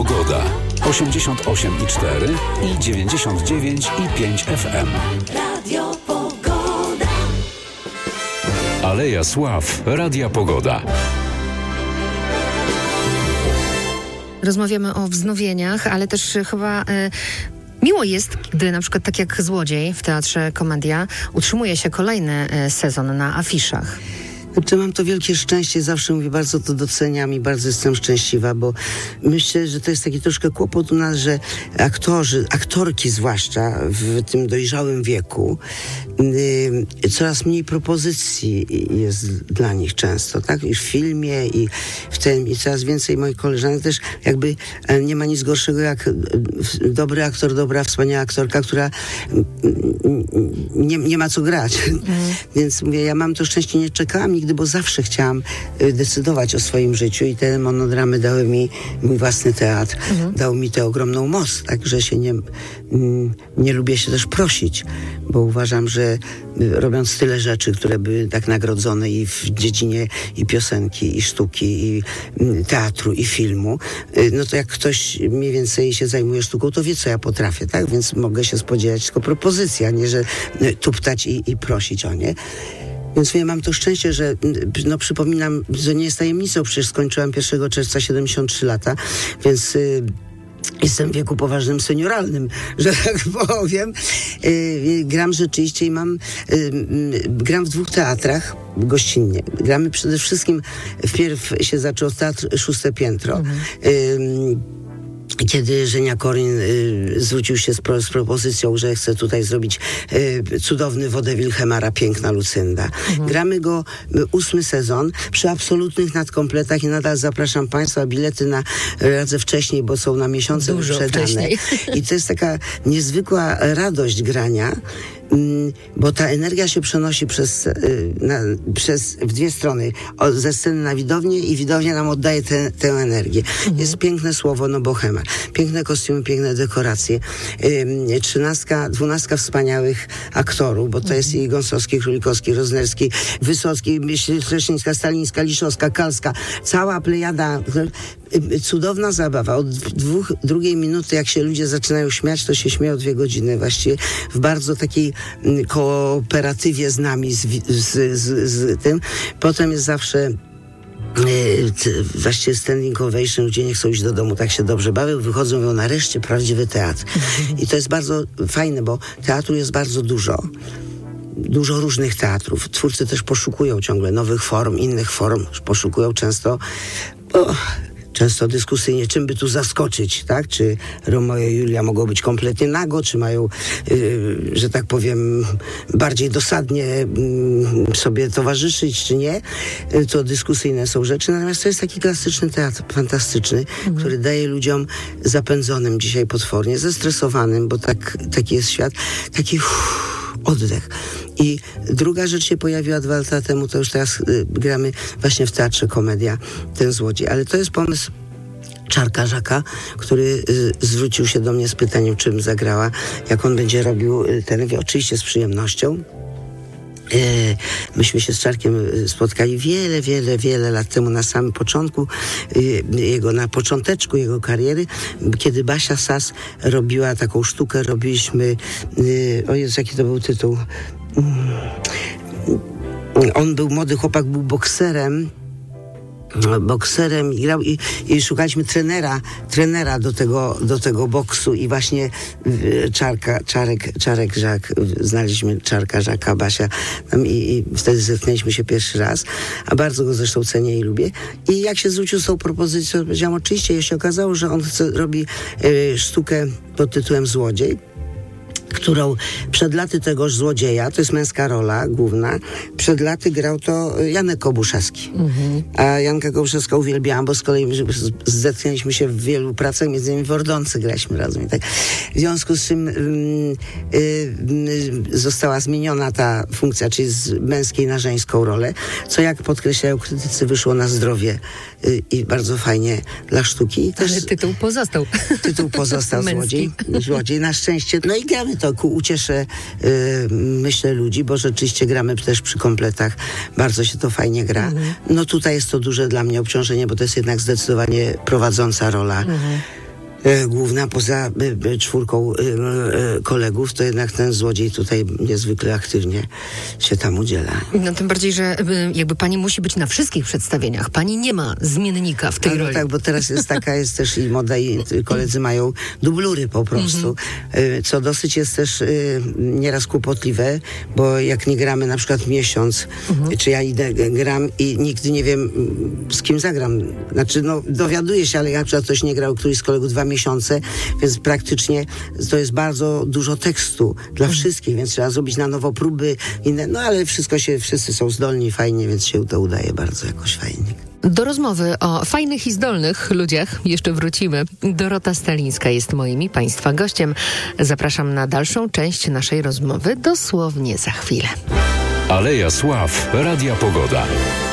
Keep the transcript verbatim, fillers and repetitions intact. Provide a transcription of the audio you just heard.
Pogoda. osiemdziesiąt osiem i cztery i dziewięćdziesiąt dziewięć i pięć F M. Radio Pogoda. Aleja Sław. Radia Pogoda. Rozmawiamy o wznowieniach, ale też chyba... Y- Miło jest, gdy na przykład tak jak Złodziej w Teatrze Komedia utrzymuje się kolejny sezon na afiszach. Znaczy, mam to wielkie szczęście, zawsze mówię, bardzo to doceniam i bardzo jestem szczęśliwa, bo myślę, że to jest taki troszkę kłopot u nas, że aktorzy, aktorki zwłaszcza w tym dojrzałym wieku, yy, coraz mniej propozycji jest dla nich często, tak? I w filmie, i w tym, i coraz więcej moich koleżanek też jakby nie ma nic gorszego jak dobry aktor, dobra, wspaniała aktorka, która nie, nie ma co grać. Mm. Więc mówię, ja mam to szczęście, nie czekałam nigdy, bo zawsze chciałam decydować o swoim życiu i te monodramy dały mi mój własny teatr, mhm. dał mi tę ogromną moc, także się nie, nie lubię się też prosić, bo uważam, że robiąc tyle rzeczy, które były tak nagrodzone i w dziedzinie i piosenki, i sztuki, i teatru, i filmu, no to jak ktoś mniej więcej się zajmuje sztuką, to wie, co ja potrafię, tak? Więc mogę się spodziewać tylko propozycji, a nie, że tuptać i, i prosić o nie. Więc ja mam to szczęście, że no przypominam, że nie jest tajemnicą, przecież skończyłam pierwszego czerwca siedemdziesiąt trzy lata, więc y, jestem w wieku poważnym senioralnym, że tak powiem. Y, gram rzeczywiście i mam, y, y, gram w dwóch teatrach gościnnie. Gramy przede wszystkim, wpierw się zaczął teatr Szóste Piętro. Mhm. Y, Kiedy Żenia Koryn y, zwrócił się z, pro, z propozycją, że chce tutaj zrobić y, cudowny wodewil Hemara, Piękna Lucynda. Mhm. Gramy go y, ósmy sezon przy absolutnych nadkompletach i nadal zapraszam Państwa. Bilety na radzę wcześniej, bo są na miesiące Dużo wyprzedane. Wcześniej. I to jest taka niezwykła radość grania, bo ta energia się przenosi przez, na, przez w dwie strony, o, ze sceny na widownię i widownia nam oddaje te, tę energię. Mhm. Jest piękne słowo, no bo Hemar. Piękne kostiumy, piękne dekoracje. Ym, trzynastka, dwunastka wspaniałych aktorów, bo to mhm. jest i Gąsowski, Królikowski, Roznerski, Wysocki, Śleszczyńska, Stalińska, Liszowska, Kalska. Cała plejada. Cudowna zabawa. Od dwóch, drugiej minuty, jak się ludzie zaczynają śmiać, to się śmieją dwie godziny. Właściwie w bardzo takiej kooperatywie z nami, z, z, z, z tym. Potem jest zawsze Yy, właściwie standing ovation, ludzie nie chcą iść do domu, tak się dobrze bawią, wychodzą, mówią, nareszcie prawdziwy teatr. I to jest bardzo fajne, bo teatru jest bardzo dużo. Dużo różnych teatrów. Twórcy też poszukują ciągle nowych form, innych form. Poszukują często... Oh, Często dyskusyjnie, czym by tu zaskoczyć, tak? Czy Romeo i Julia mogą być kompletnie nago, czy mają, yy, że tak powiem, bardziej dosadnie yy, sobie towarzyszyć, czy nie. Yy, to dyskusyjne są rzeczy. Natomiast to jest taki klasyczny teatr, fantastyczny, mhm. który daje ludziom zapędzonym dzisiaj potwornie, zestresowanym, bo tak, taki jest świat, taki uff, oddech. I druga rzecz się pojawiła dwa lata temu, to już teraz y, gramy właśnie w Teatrze Komedia, ten Złodziej. Ale to jest pomysł Czarka Żaka, który y, zwrócił się do mnie z pytaniem, czym zagrała, jak on będzie robił y, ten, oczywiście z przyjemnością. Myśmy się z Czarkiem spotkali wiele, wiele, wiele lat temu, na samym początku jego, na począteczku jego kariery, kiedy Basia Sas robiła taką sztukę, robiliśmy, o Jezu, jaki to był tytuł, on był młody chłopak, był bokserem, bokserem i grał i, i szukaliśmy trenera, trenera do tego, do tego boksu i właśnie Czarka, Czarek, Czarek Żak, znaleźliśmy Czarka Żaka, Basia i, i wtedy zetknęliśmy się pierwszy raz, a bardzo go zresztą cenię i lubię. I jak się zwrócił z tą propozycją, powiedziałam oczywiście, jeśli okazało, że on chce, robi y, sztukę pod tytułem Złodziej, którą przed laty tegoż złodzieja, to jest męska rola główna, przed laty grał to Janek Kobuszewski. Mhm. A Janka Kobuszewska uwielbiałam, bo z kolei zetknęliśmy się w wielu pracach, między innymi w Ordonce graliśmy razem. I tak. W związku z czym y, y, y, została zmieniona ta funkcja, czyli z męskiej na żeńską rolę, co jak podkreślają krytycy, wyszło na zdrowie y, i bardzo fajnie dla sztuki. I też ale tytuł pozostał. Tytuł pozostał Złodziej. Złodziej, na szczęście. No i gramy to ku uciesze, yy, myślę, ludzi, bo rzeczywiście gramy też przy kompletach. Bardzo się to fajnie gra. Mhm. No tutaj jest to duże dla mnie obciążenie, bo to jest jednak zdecydowanie prowadząca rola. Mhm. e, główna, poza e, e, czwórką e, e, kolegów, to jednak ten złodziej tutaj niezwykle aktywnie się tam udziela. No tym bardziej, że y, jakby pani musi być na wszystkich przedstawieniach. Pani nie ma zmiennika w tej A, no roli. tak, bo teraz jest taka, jest też i moda i koledzy mają dublury po prostu, mm-hmm. co dosyć jest też y, nieraz kłopotliwe, bo jak nie gramy na przykład miesiąc, mm-hmm. czy ja idę, gram i nigdy nie wiem, z kim zagram. Znaczy, no, dowiaduję się, ale ja na przykład ktoś nie grał, któryś z kolegów dwa miesiące, więc praktycznie to jest bardzo dużo tekstu dla mm-hmm. wszystkich, więc trzeba zrobić na nowo próby inne, no ale wszystko się, wszyscy są zdolni, fajnie, więc się to udaje bardzo jakoś fajnie. Do rozmowy o fajnych i zdolnych ludziach jeszcze wrócimy. Dorota Stalińska jest moim i Państwa gościem. Zapraszam na dalszą część naszej rozmowy dosłownie za chwilę. Aleja Sław, Radia Pogoda.